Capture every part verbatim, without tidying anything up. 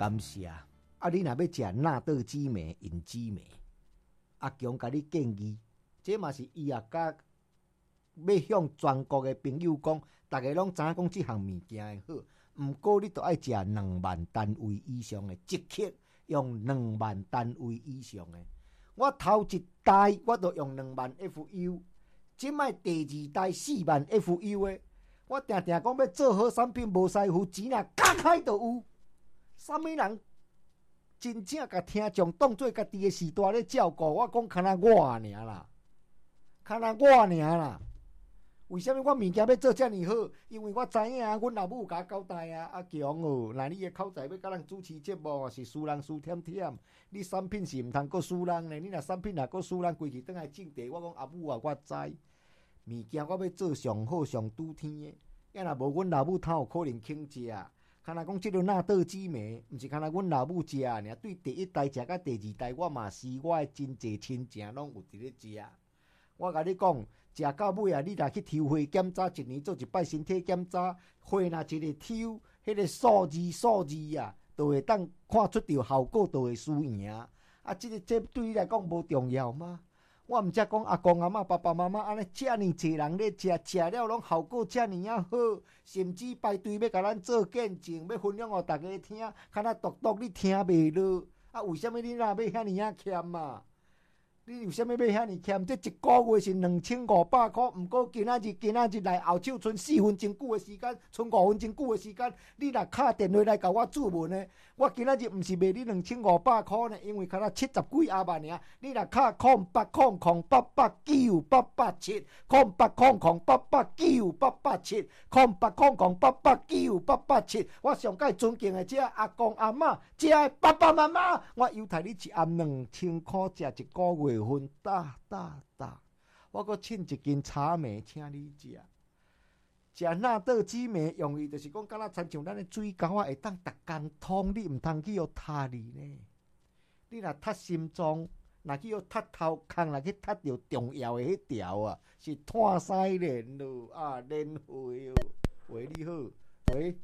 感谢。啊，你若要食纳豆紫梅、银紫梅，阿强甲你建议，这嘛是伊也甲要向全国的朋友讲，大家拢知影讲即项物件的好。毋过你都爱食两万单位以上的，一克用两万单位以上的。我头一代我都用两万 F U， 即摆第二代四万 F U 的。我定定讲要做好产品无师傅，钱若加开就有。啥物人真正甲听众当做家己的时代咧照顾？我讲敢若我尔啦，敢若我尔啦。为什么我物件要做遮尔好？因为我知影啊，阮老母有甲我交代啊，阿强哦，那你的口才要甲人主持节目，是输人输忝忝。你产品是毋通阁输人呢？你若产品若阁输人，规气倒来种地。我讲阿母啊，我知物件我要做上好上拄天的。要若无阮老母他有可能肯食。敢若讲即个纳豆紫梅，毋是敢若阮老母食尔，对第一代食甲第二代，我嘛是我的真济亲情拢有伫咧食。我甲你讲，食到尾啊，你若去抽血检查，一年做一摆身体检查，血若一个抽，迄个数字数字啊，就会当看出着效果，就会输赢。啊，即、这个这对你来讲无重要吗？我毋则讲阿公阿嬷、爸爸妈妈安尼遮尔济人咧食，食了拢效果遮尔啊好，甚至排队要甲咱做见证，要分享互大家听，敢若独独你听袂落。啊，为什么你若要遐尔啊欠嘛？你为什么要遐尼欠？这一个月是两千五百块，毋过今仔日今仔日来后手剩四分钟久的时间，剩五分钟久的时间，你若敲电话来甲我注文呢？我今仔日毋是卖你两千五百块呢，因为敢若七十几阿万尔。你若敲空八空空八八九八八七，空八空空八八九八八七，空八空空八八九八八七。我上界尊敬的这阿公阿嬷，这爸爸妈妈，我犹太你一暗两千块食一个月。月份大大大，我阁请一斤茶梅，请你食。食纳豆紫梅用意就是讲，敢若亲像咱的水沟啊，会当逐工通，你毋通去互塌哩呢。你若塌心脏，若去互塌头壳，若去塌着重要的迄条啊，是炭西连咯啊，连血哦。喂，你好，喂。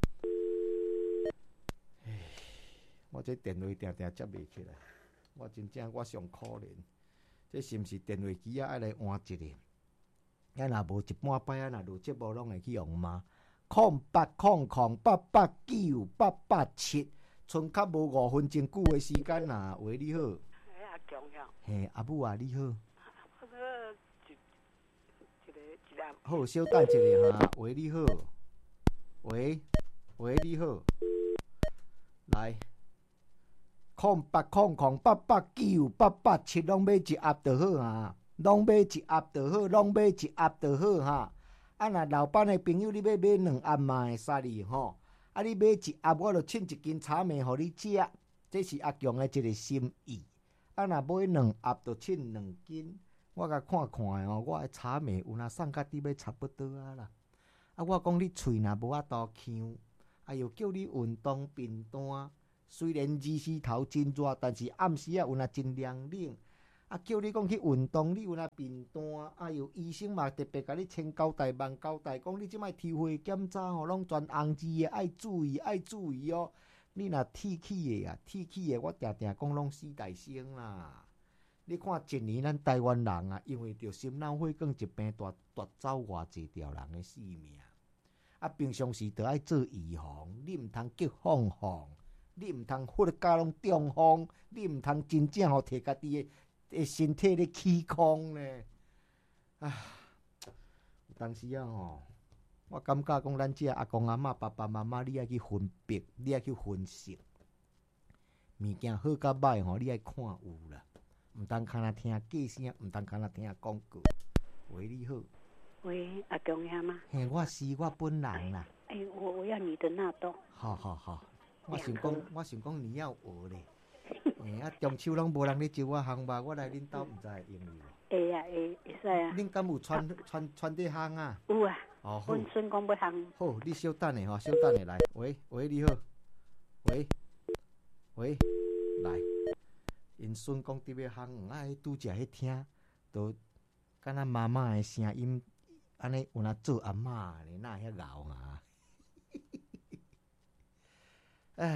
唉，我这电话定定接袂起来，我真正我上可怜。这是毋是电话机啊？爱来换一个。咱若无一半摆啊，若录节目拢会去用吗？空八空空八八九八八七，剩较无五分钟久的时间啦。喂，你好。 哎，阿强呀。 嘿，阿母啊，你好。 那个一一个一个。 好，稍等一下哈。喂，你好。喂，喂，你好。来。空八空空八八九八八七，拢买一盒就好啊！拢买一盒就好，拢买一盒就好哈！啊，若老板的朋友，你要买两盒嘛会使哩吼！啊，你买一盒，我就请一斤茶梅互你食，这是阿强的一个心意。啊，若买两盒就请两斤，我甲看看哦，我的茶梅有若送甲你要差不多啊啦。啊，我讲你喙若无法度呛，啊又叫你运动平单。虽然日时头真热，但是暗时啊有那真凉冷。啊，叫你讲去运动，你有那便单，啊，有医生嘛特别甲你千交代万交代，讲你即摆抽血检查吼，拢全红字的，爱注意爱注意哦。你若铁起的啊，铁起的，我定定讲拢死大生啦。你看一年咱台湾人啊，因为着心脑血管疾病夺夺走偌济条人的性命。啊，平常时着爱做预防，你毋通急放放。你毋通忽家拢中风，你毋通真正吼摕家己的身体咧起空呢。啊，有当时啊吼，我感觉讲咱这阿公阿嬷、爸爸妈妈，你爱去分别，你爱去分析，物件好甲歹吼，你爱看有啦，毋通干那听计声，毋通干那听广告。喂，你好。 喂，阿公呀吗？ 嘿，我是我本人啦。 哎、欸，我我要你的纳豆。 好好好。我想讲，我想讲你要学咧，诶啊，中秋拢无人咧招我烘吧，我来恁兜毋知会用哩无？ 会啊，会会使啊。 恁敢有穿穿穿伫烘啊？ 有啊。 哦， 阮孙讲要烘。 好，你稍等下吼，稍等下来。喂喂，你好。喂喂，来。因孙讲伫要烘，啊，拄则迄听，都敢若妈妈的声音，安尼有若做阿嬷咧，哪会遐咬啊？哎，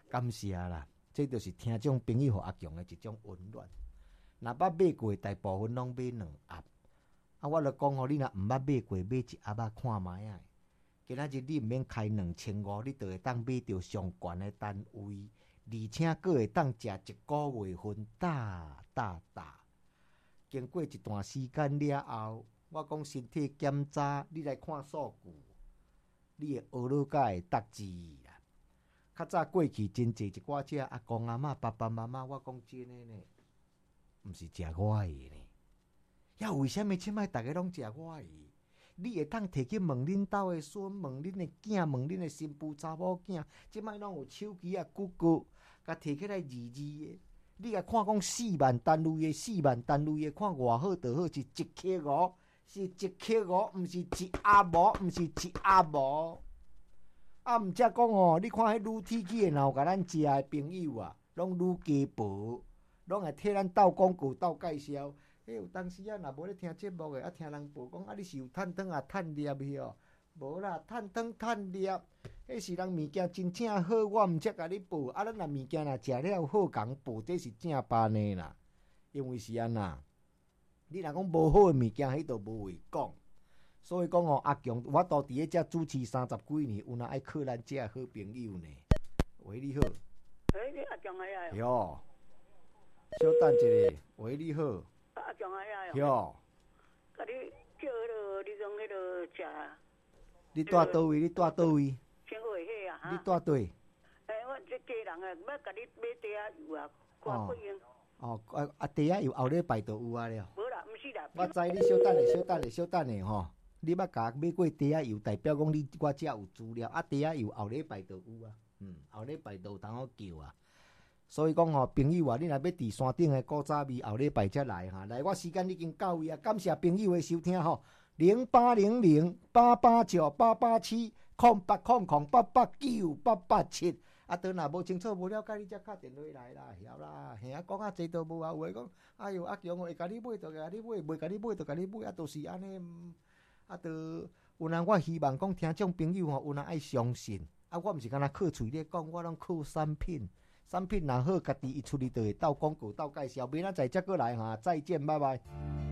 感谢啦，这就是听众朋友和阿强的一种温暖。若捌买过，大部分拢买两盒。啊，我著讲吼，你若毋捌买过，买一盒仔看卖啊。今仔日你毋免开两千五，你就会当买到上悬的单位，而且佫会当食一个月份，大大大。经过一段时间了后，我讲身体检查，你来看数据，你的学老甲会得志啦。较早过去真济一寡只阿公阿嬷、爸爸妈妈，我讲真诶呢，毋是食我的呢。呀，为什么即摆大家拢食我的？你会当摕去问恁兜的孙，问恁的囝，问恁的新妇查某囝，即摆拢有手机啊、谷歌，甲摕起来字字的。你甲看讲四万单位的，四万单位的，看偌好就好，是一克五，是一克五，毋是一阿无，毋是一阿无。啊，毋则讲哦，你看迄愈铁气的，若有甲咱食的朋友啊，拢愈加薄，拢会替咱斗广告、斗介绍。迄有当时啊，若无咧听节目的，啊听人报讲啊，你是有趁汤啊趁粒去哦？无啦，趁汤趁粒，迄是人物件真正好，我毋则甲你报。啊，咱若物件若食了好共报，这是正办的啦。因为是安那，你若讲无好的物件，迄都无话讲。所以讲哦，阿强，我都伫咧遮主持三十几年，有哪爱靠咱遮好朋友呢？喂，你好。 诶，你阿强哎呀？ 哟，小等一下，喂，你好。 阿强哎呀？ 哟。 甲你叫迄落，你种迄落食。 你住倒位？你住倒位？ 先会迄啊？ 你住倒？诶， 我这家人啊，要甲你买茶仔油啊，看几样。 哦，啊啊，茶仔油后礼拜就有啊了。 无啦，毋是啦。 我知你小等下，小等下，小等下吼。你捌甲买过茶仔油，代表讲你我遮有资料。啊，茶仔油后礼拜就有啊。嗯，后礼拜就有通好叫啊。所以讲吼，朋友啊，你若要伫山顶的古早味，后礼拜才来哈。来，我时间已经到位啊，感谢朋友的收听吼。零八零零八八九八八七空八空空八八九八八七。啊，当若无清楚无了解，你才打电话来啦，晓啦。嘿啊，讲啊，济都无啊，有诶讲，哎哟，阿强会甲你买，就甲你买；袂甲你买，就甲你买。啊，都是安尼。啊，都有人我希望讲听众朋友吼，有人爱相信。啊，我毋是干那靠嘴咧讲，我拢靠产品。产品若好，家己一出去就会斗广告、斗介绍。明仔载则过来哈，再见，拜拜。